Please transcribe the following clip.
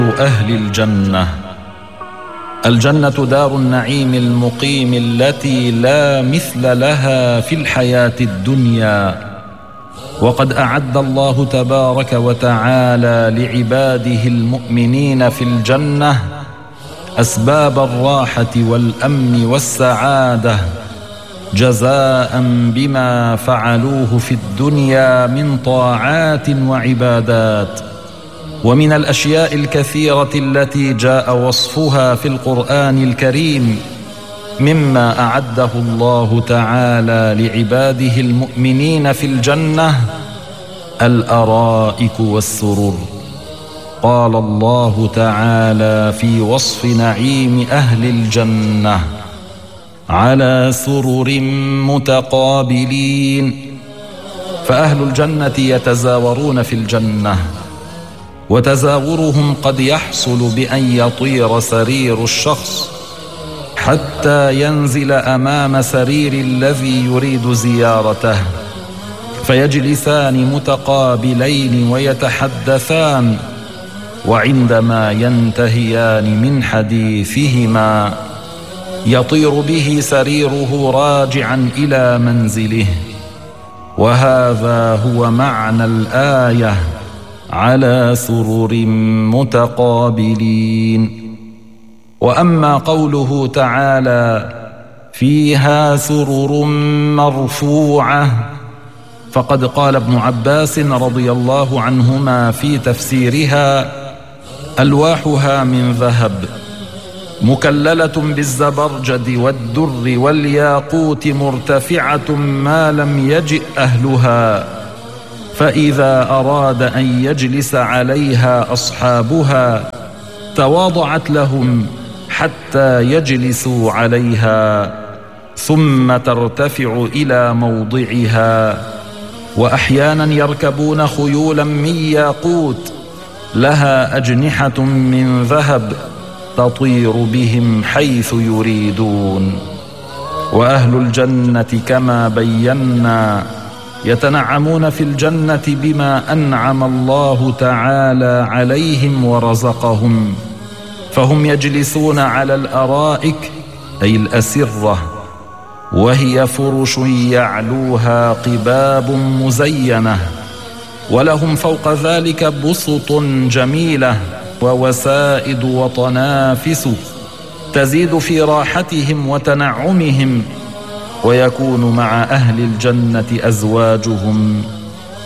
أهل الجنة. الجنة دار النعيم المقيم التي لا مثل لها في الحياة الدنيا، وقد أعد الله تبارك وتعالى لعباده المؤمنين في الجنة أسباب الراحة والأمن والسعادة جزاء بما فعلوه في الدنيا من طاعات وعبادات. ومن الأشياء الكثيرة التي جاء وصفها في القرآن الكريم مما أعده الله تعالى لعباده المؤمنين في الجنة الأرائك والسرر. قال الله تعالى في وصف نعيم أهل الجنة: على سرر متقابلين. فأهل الجنة يتزاورون في الجنة، وتزاورهم قد يحصل بأن يطير سرير الشخص حتى ينزل أمام سرير الذي يريد زيارته، فيجلسان متقابلين ويتحدثان، وعندما ينتهيان من حديثهما يطير به سريره راجعا إلى منزله. وهذا هو معنى الآية: على سرر متقابلين. وأما قوله تعالى: فيها سرر مرفوعة، فقد قال ابن عباس رضي الله عنهما في تفسيرها: ألواحها من ذهب مكللة بالزبرجد والدر والياقوت مرتفعة ما لم يجئ أهلها، فإذا أراد أن يجلس عليها أصحابها تواضعت لهم حتى يجلسوا عليها، ثم ترتفع إلى موضعها. وأحيانا يركبون خيولا من ياقوت لها أجنحة من ذهب تطير بهم حيث يريدون. وأهل الجنة كما بينا يتنعمون في الجنة بما أنعم الله تعالى عليهم ورزقهم، فهم يجلسون على الأرائك أي الأسرة، وهي فرش يعلوها قباب مزينة، ولهم فوق ذلك بسط جميلة ووسائد وطنافس تزيد في راحتهم وتنعمهم. ويكون مع أهل الجنة أزواجهم